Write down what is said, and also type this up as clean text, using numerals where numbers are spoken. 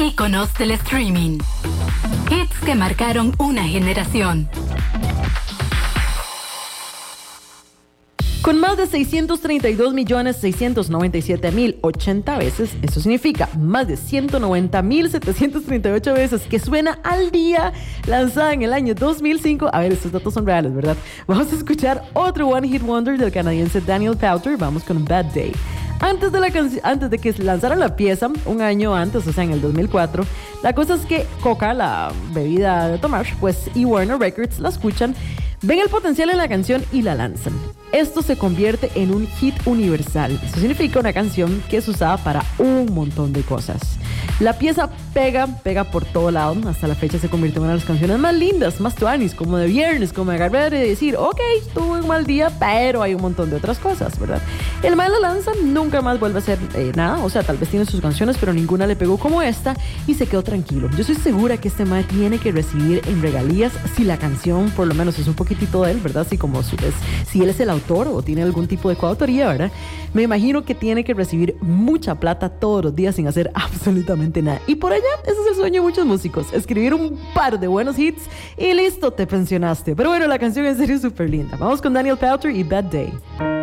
Íconos del streaming. Hits que marcaron una generación. Con más de 632.697.080 veces, eso significa más de 190.738 veces que suena al día, lanzada en el año 2005. A ver, estos datos son reales, ¿verdad? Vamos a escuchar otro One Hit Wonder del canadiense Daniel Powter. Vamos con Bad Day. Antes de que lanzaran la pieza, un año antes, o sea, en el 2004, la cosa es que Coca, la bebida de tomar, pues, y Warner Records la escuchan, ven el potencial en la canción y la lanzan. Esto se convierte en un hit universal. Eso significa una canción que es usada para un montón de cosas. La pieza pega por todo lado. Hasta la fecha se convirtió en una de las canciones más lindas, más tuanis, como de viernes, como de agarrar y decir, ok, tuve un mal día, pero hay un montón de otras cosas, ¿verdad? El mal la lanza, nunca más vuelve a hacer nada. O sea, tal vez tiene sus canciones, pero ninguna le pegó como esta y se quedó tranquilo. Yo estoy segura que este mal tiene que recibir en regalías si la canción, por lo menos, es un poquitito de él, ¿verdad? Así como si él es el autor o tiene algún tipo de coautoría, ¿verdad? Me imagino que tiene que recibir mucha plata todos los días sin hacer absolutamente nada. Y por allá, ese es el sueño de muchos músicos, escribir un par de buenos hits y listo, te pensionaste. Pero bueno, la canción en serio es súper linda. Vamos con Daniel Powter y Bad Day.